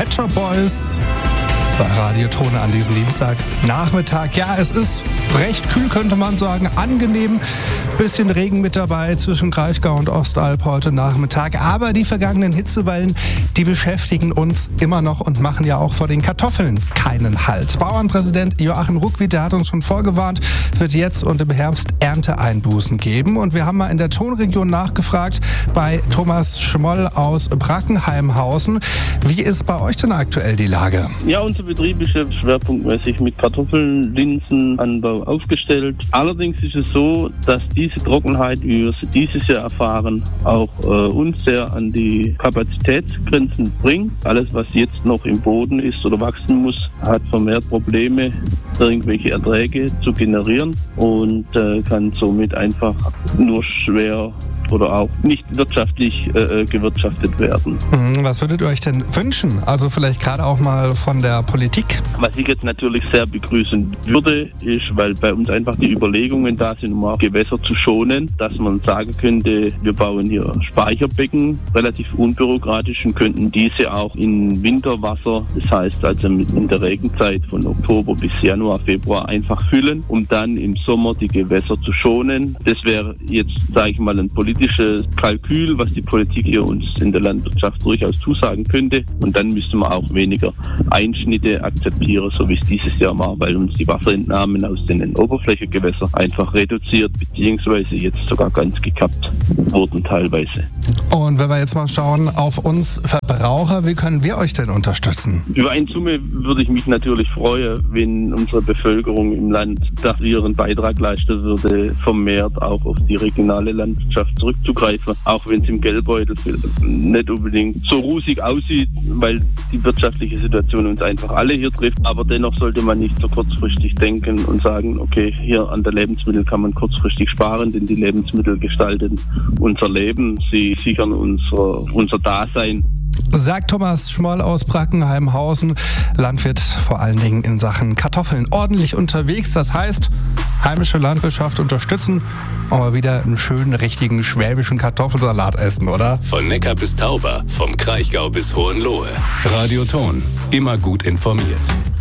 Pet Shop Boys bei Radio Tone an diesem Dienstagnachmittag. Ja, es ist recht kühl, könnte man sagen, angenehm. Bisschen Regen mit dabei zwischen Kraichgau und Ostalb heute Nachmittag. Aber die vergangenen Hitzewellen, die beschäftigen uns immer noch und machen ja auch vor den Kartoffeln keinen Halt. Bauernpräsident Joachim Ruckwied, der hat uns schon vorgewarnt, wird jetzt und im Herbst Ernteeinbußen geben. Und wir haben mal in der Tonregion nachgefragt bei Thomas Schmoll aus Brackenheimhausen. Wie ist bei euch denn aktuell die Lage? Ja, unser Betrieb ist jetzt schwerpunktmäßig mit Kartoffeln, Linsenanbau aufgestellt. Allerdings ist es so, dass diese Trockenheit, wie wir sie dieses Jahr erfahren, auch uns sehr an die Kapazitätsgrenzen bringt. Alles, was jetzt noch im Boden ist oder wachsen muss, hat vermehrt Probleme, irgendwelche Erträge zu generieren und kann somit einfach nur schwer oder auch nicht wirtschaftlich gewirtschaftet werden. Was würdet ihr euch denn wünschen? Also vielleicht gerade auch mal von der Politik? Was ich jetzt natürlich sehr begrüßen würde, ist, weil bei uns einfach die Überlegungen da sind, um auch Gewässer zu schonen, dass man sagen könnte, wir bauen hier Speicherbecken, relativ unbürokratisch, und könnten diese auch in Winterwasser, das heißt also in der Regenzeit von Oktober bis Januar, Februar einfach füllen, um dann im Sommer die Gewässer zu schonen. Das wäre jetzt, sage ich mal, ein politisches Kalkül, was die Politik hier uns in der Landwirtschaft durchaus zusagen könnte. Und dann müsste man auch weniger Einschnitte akzeptieren, so wie es dieses Jahr war, weil uns die Wasserentnahmen aus den Oberflächengewässern einfach reduziert, beziehungsweise jetzt sogar ganz gekappt wurden teilweise. Und wenn wir jetzt mal schauen auf uns Verbraucher, wie können wir euch denn unterstützen? Über eine Summe würde ich mich natürlich freuen, wenn unsere Bevölkerung im Land da ihren Beitrag leisten würde, vermehrt auch auf die regionale Landwirtschaft zurückzugreifen, auch wenn es im Geldbeutel nicht unbedingt so rusig aussieht, weil die wirtschaftliche Situation uns einfach alle hier trifft. Aber dennoch sollte man nicht so kurzfristig denken und sagen, okay, hier an der Lebensmittel kann man kurzfristig sparen, denn die Lebensmittel gestalten unser Leben, sie sichern unser Dasein. Sagt Thomas Schmoll aus Brackenheimhausen, Landwirt vor allen Dingen in Sachen Kartoffeln. Ordentlich unterwegs, das heißt, heimische Landwirtschaft unterstützen, aber wieder einen schönen, richtigen schwäbischen Kartoffelsalat essen, oder? Von Neckar bis Tauber, vom Kraichgau bis Hohenlohe. Radio Ton, immer gut informiert.